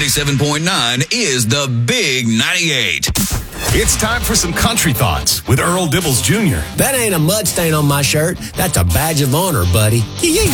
97.9 is the Big 98. It's time for some country thoughts with Earl Dibbles Jr. That ain't a mud stain on my shirt. That's a badge of honor, buddy. Yee-yee.